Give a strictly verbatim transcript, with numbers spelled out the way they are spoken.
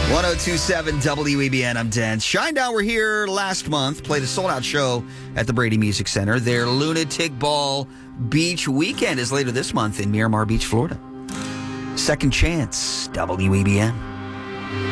one oh two point seven W E B N, I'm Dan. Shinedown were here last month, played a sold-out show at the Brady Music Center. Their Lunatic Ball Beach weekend is later this month in Miramar Beach, Florida. Second Chance, W E B N.